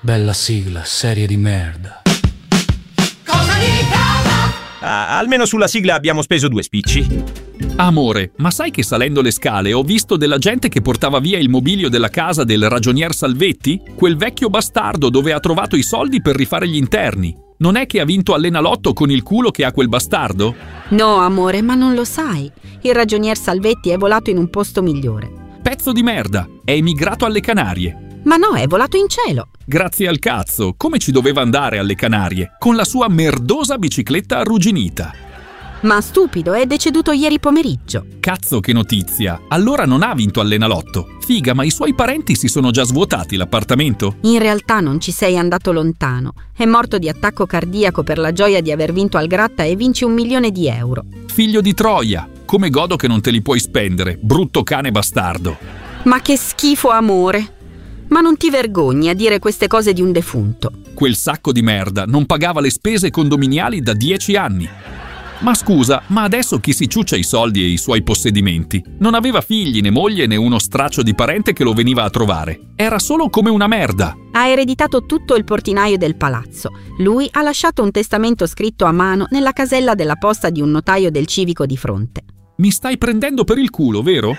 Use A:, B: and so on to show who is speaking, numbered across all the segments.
A: Bella sigla, serie di merda.
B: Cosa di casa?
C: Almeno sulla sigla abbiamo speso 2 spicci.
D: Amore, ma sai che salendo le scale ho visto della gente che portava via il mobilio della casa del ragionier Salvetti? Quel vecchio bastardo dove ha trovato i soldi per rifare gli interni. Non è che ha vinto all'Enalotto con il culo che ha quel bastardo?
E: No, amore, ma non lo sai. Il ragionier Salvetti è volato in un posto migliore.
D: Pezzo di merda, è emigrato alle Canarie.
E: Ma no, è volato in cielo.
D: Grazie al cazzo, come ci doveva andare alle Canarie? Con la sua merdosa bicicletta arrugginita.
E: Ma stupido, è deceduto ieri pomeriggio.
D: Cazzo che notizia, allora non ha vinto all'Enalotto. Figa, ma i suoi parenti si sono già svuotati l'appartamento?
E: In realtà non ci sei andato lontano. È morto di attacco cardiaco per la gioia di aver vinto al gratta e vinci 1 milione di euro.
D: Figlio di Troia, come godo che non te li puoi spendere, brutto cane bastardo.
E: Ma che schifo, amore. Ma non ti vergogni a dire queste cose di un defunto?
D: Quel sacco di merda non pagava le spese condominiali da 10 anni. Ma scusa, ma adesso chi si ciuccia i soldi e i suoi possedimenti? Non aveva figli, né moglie, né uno straccio di parente che lo veniva a trovare. Era solo come una merda.
E: Ha ereditato tutto il portinaio del palazzo. Lui ha lasciato un testamento scritto a mano nella casella della posta di un notaio del civico di fronte.
D: Mi stai prendendo per il culo, vero?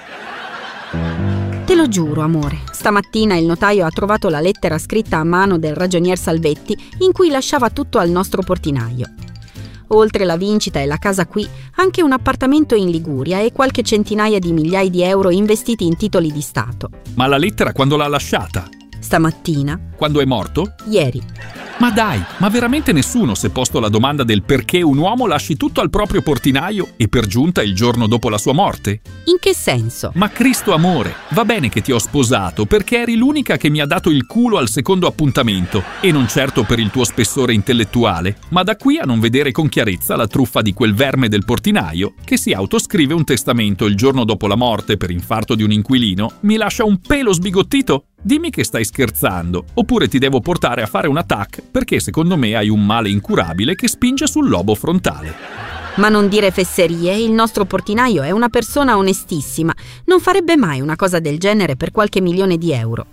E: Te lo giuro, amore. Stamattina il notaio ha trovato la lettera scritta a mano del ragionier Salvetti in cui lasciava tutto al nostro portinaio. Oltre la vincita e la casa qui, anche un appartamento in Liguria e qualche centinaia di migliaia di euro investiti in titoli di Stato.
D: Ma la lettera quando l'ha lasciata?
E: Stamattina.
D: Quando è morto?
E: Ieri.
D: Ma dai, ma veramente nessuno si è posto la domanda del perché un uomo lasci tutto al proprio portinaio e per giunta il giorno dopo la sua morte?
E: In che senso?
D: Ma Cristo amore, va bene che ti ho sposato perché eri l'unica che mi ha dato il culo al secondo appuntamento e non certo per il tuo spessore intellettuale, ma da qui a non vedere con chiarezza la truffa di quel verme del portinaio che si autoscrive un testamento il giorno dopo la morte per infarto di un inquilino, mi lascia un pelo sbigottito? Dimmi che stai scherzando, oppure ti devo portare a fare una TAC perché secondo me hai un male incurabile che spinge sul lobo frontale.
E: Ma non dire fesserie, il nostro portinaio è una persona onestissima, non farebbe mai una cosa del genere per qualche milione di euro.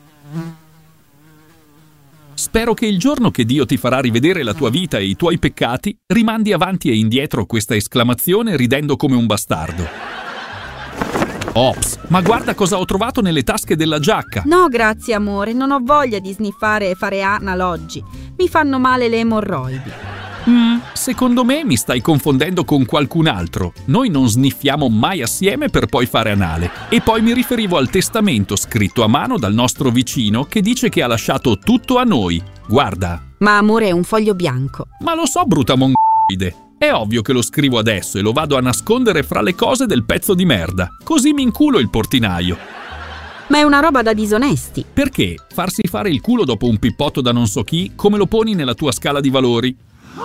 D: Spero che il giorno che Dio ti farà rivedere la tua vita e i tuoi peccati, rimandi avanti e indietro questa esclamazione ridendo come un bastardo. Ops, ma guarda cosa ho trovato nelle tasche della giacca.
E: No, grazie amore, non ho voglia di sniffare e fare anal oggi. Mi fanno male le emorroidi.
D: Secondo me mi stai confondendo con qualcun altro. Noi non sniffiamo mai assieme per poi fare anale. E poi mi riferivo al testamento scritto a mano dal nostro vicino che dice che ha lasciato tutto a noi. Guarda.
E: Ma amore, è un foglio bianco.
D: Ma lo so, brutta mongoide. È ovvio che lo scrivo adesso e lo vado a nascondere fra le cose del pezzo di merda. Così mi inculo il portinaio.
E: Ma è una roba da disonesti.
D: Perché? Farsi fare il culo dopo un pippotto da non so chi, come lo poni nella tua scala di valori?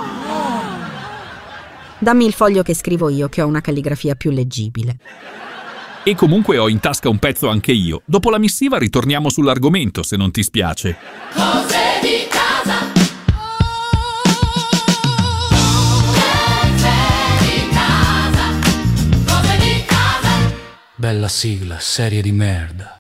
E: Dammi il foglio che scrivo io, che ho una calligrafia più leggibile.
D: E comunque ho in tasca un pezzo anche io. Dopo la missiva ritorniamo sull'argomento, se non ti spiace.
B: Cose di casa.
A: Bella sigla, serie di merda.